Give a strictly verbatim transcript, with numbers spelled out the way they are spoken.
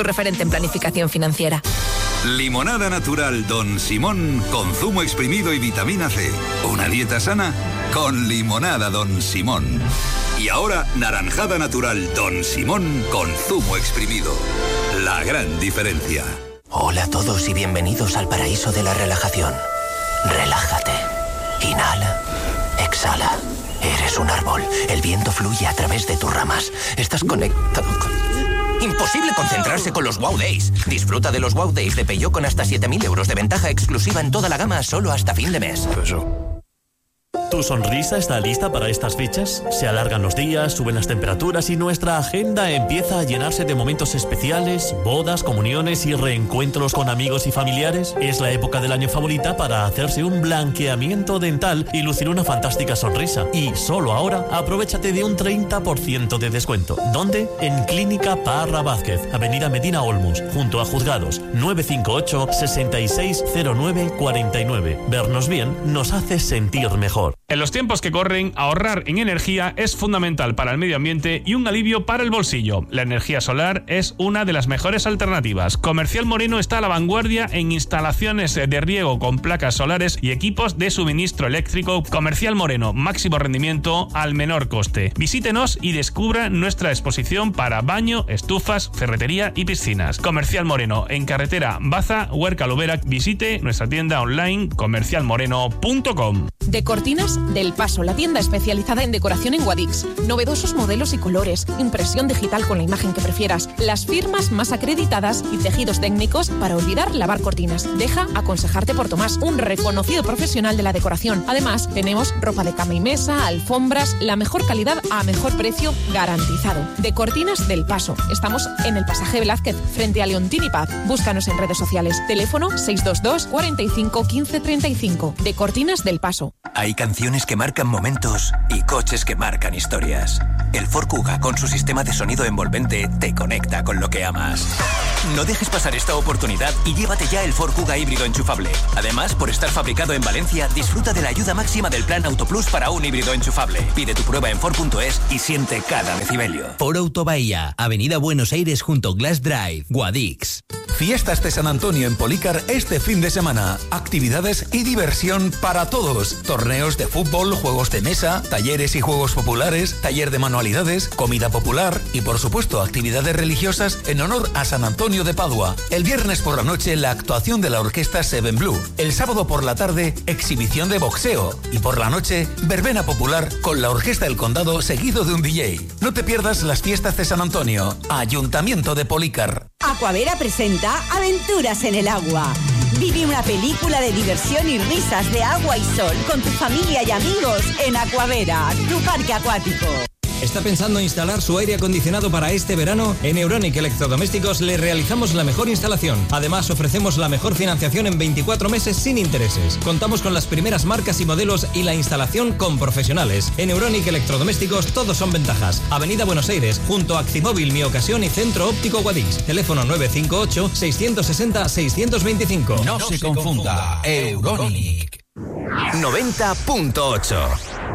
tu referente en planificación financiera. Limonada natural Don Simón con zumo exprimido y vitamina C. Una dieta sana con limonada Don Simón. Y ahora naranjada natural Don Simón con zumo exprimido. La gran diferencia. Hola a todos y bienvenidos al paraíso de la relajación. Relájate. Inhala. Exhala. Eres un árbol. El viento fluye a través de tus ramas. Estás conectado con... Imposible concentrarse con los Wow Days. Disfruta de los Wow Days de Peugeot con hasta siete mil euros de ventaja exclusiva en toda la gama solo hasta fin de mes. ¿Tu sonrisa está lista para estas fechas? Se alargan los días, suben las temperaturas y nuestra agenda empieza a llenarse de momentos especiales, bodas, comuniones y reencuentros con amigos y familiares. Es la época del año favorita para hacerse un blanqueamiento dental y lucir una fantástica sonrisa. Y solo ahora, aprovéchate de un treinta por ciento de descuento. ¿Dónde? En Clínica Parra Vázquez, Avenida Medina Olmos, junto a Juzgados, nueve cinco ocho, seis seis cero nueve cuatro nueve. Vernos bien nos hace sentir mejor. En los tiempos que corren, ahorrar en energía es fundamental para el medio ambiente y un alivio para el bolsillo. La energía solar es una de las mejores alternativas. Comercial Moreno está a la vanguardia en instalaciones de riego con placas solares y equipos de suministro eléctrico. Comercial Moreno, máximo rendimiento al menor coste. Visítenos y descubra nuestra exposición para baño, estufas, ferretería y piscinas. Comercial Moreno, en carretera Baza, Huerca Lubera. Visite nuestra tienda online comercial moreno punto com. De Cortinas del Paso, la tienda especializada en decoración en Guadix. Novedosos modelos y colores, impresión digital con la imagen que prefieras, las firmas más acreditadas y tejidos técnicos para olvidar lavar cortinas. Deja aconsejarte por Tomás, un reconocido profesional de la decoración. Además, tenemos ropa de cama y mesa, alfombras, la mejor calidad a mejor precio garantizado. De Cortinas del Paso. Estamos en el Pasaje Velázquez, frente a Leontini Paz. Búscanos en redes sociales. Teléfono seis dos dos, cuatro cinco, quince treinta y cinco. De Cortinas del Paso. Hay canciones que marcan momentos y coches que marcan historias. El Ford Kuga, con su sistema de sonido envolvente, te conecta con lo que amas. No dejes pasar esta oportunidad y llévate ya el Ford Kuga híbrido enchufable. Además, por estar fabricado en Valencia, disfruta de la ayuda máxima del plan Autoplus para un híbrido enchufable. Pide tu prueba en Ford punto es y siente cada decibelio. Ford Autobahía, Avenida Buenos Aires junto Glass Drive, Guadix. Fiestas de San Antonio en Polícar este fin de semana. Actividades y diversión para todos. Torneos de fútbol, juegos de mesa, talleres y juegos populares, taller de manualidades, comida popular y, por supuesto, actividades religiosas en honor a San Antonio de Padua. El viernes por la noche, la actuación de la orquesta Seven Blue. El sábado por la tarde, exhibición de boxeo. Y por la noche, verbena popular con la Orquesta del Condado seguido de un D J. No te pierdas las fiestas de San Antonio. Ayuntamiento de Polícar. Aquavera presenta Aventuras en el Agua. Vive una película de diversión y risas de agua y sol con tu familia y amigos en Aquavera, tu parque acuático. ¿Está pensando instalar su aire acondicionado para este verano? En Euronic Electrodomésticos le realizamos la mejor instalación. Además, ofrecemos la mejor financiación en veinticuatro meses sin intereses. Contamos con las primeras marcas y modelos y la instalación con profesionales. En Euronic Electrodomésticos todos son ventajas. Avenida Buenos Aires, junto a Actimóvil, Mi Ocasión y Centro Óptico Guadix. Teléfono nueve cinco ocho, seis seis cero, seis dos cinco. No, no se confunda. Euronic. noventa punto ocho.